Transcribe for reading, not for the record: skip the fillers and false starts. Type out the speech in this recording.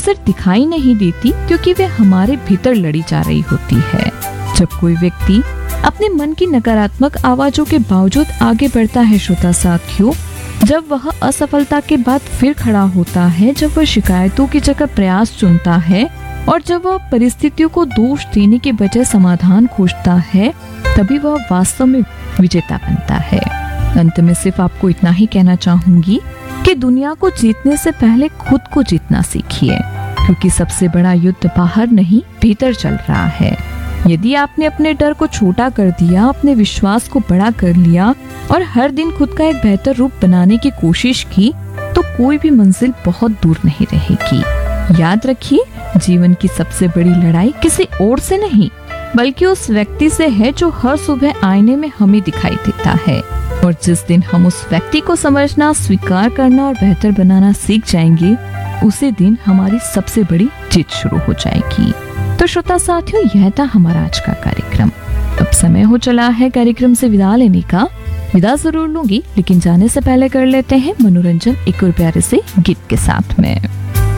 अक्सर दिखाई नहीं देती क्योंकि वे हमारे भीतर लड़ी जा रही होती है। जब कोई व्यक्ति अपने मन की नकारात्मक आवाजों के बावजूद आगे बढ़ता है श्रोता साथियों, जब वह असफलता के बाद फिर खड़ा होता है, जब वह शिकायतों की जगह प्रयास चुनता है और जब वह परिस्थितियों को दोष देने के बजाय समाधान खोजता है, तभी वह वास्तव में विजेता बनता है। अंत में सिर्फ आपको इतना ही कहना चाहूंगी कि दुनिया को जीतने से पहले खुद को जीतना सीखिए, क्योंकि सबसे बड़ा युद्ध बाहर नहीं भीतर चल रहा है। यदि आपने अपने डर को छोटा कर दिया, अपने विश्वास को बड़ा कर लिया और हर दिन खुद का एक बेहतर रूप बनाने की कोशिश की, तो कोई भी मंजिल बहुत दूर नहीं रहेगी। याद रखिए, जीवन की सबसे बड़ी लड़ाई किसी और से नहीं बल्कि उस व्यक्ति से है जो हर सुबह आईने में हमें दिखाई देता है। और जिस दिन हम उस व्यक्ति को समझना, स्वीकार करना और बेहतर बनाना सीख जाएंगे, उसी दिन हमारी सबसे बड़ी जीत शुरू हो जाएगी। तो श्रोता साथियों, यह था हमारा आज का कार्यक्रम। अब समय हो चला है कार्यक्रम से विदा लेने का। विदा जरूर लूंगी, लेकिन जाने से पहले कर लेते हैं मनोरंजन एक और प्यारे से गीत के साथ में।